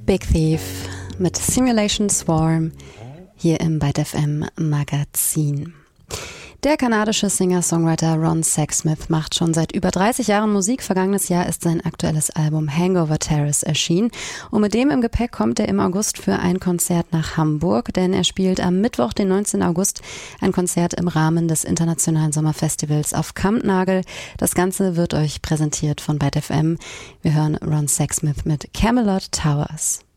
Big Thief mit Simulation Swarm hier im Byte FM Magazin. Der kanadische Singer-Songwriter Ron Sexsmith macht schon seit über 30 Jahren Musik. Vergangenes Jahr ist sein aktuelles Album Hangover Terrace erschienen. Und mit dem im Gepäck kommt er im August für ein Konzert nach Hamburg, denn er spielt am Mittwoch, den 19. August, ein Konzert im Rahmen des Internationalen Sommerfestivals auf Kampnagel. Das Ganze wird euch präsentiert von Byte FM. Wir hören Ron Sexsmith mit Camelot Towers.